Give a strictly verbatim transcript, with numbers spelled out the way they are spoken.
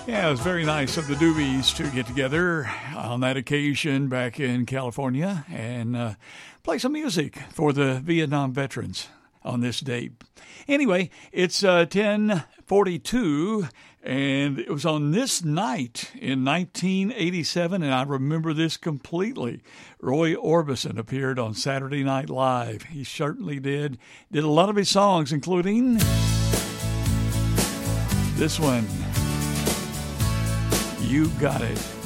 Yeah, it was very nice of the Doobies to get together on that occasion back in California and uh, play some music for the Vietnam veterans on this date. Anyway, it's uh, ten forty-two, and it was on this night in nineteen eighty-seven, and I remember this completely. Roy Orbison appeared on Saturday Night Live. He certainly did. Did a lot of his songs, including this one. You Got It.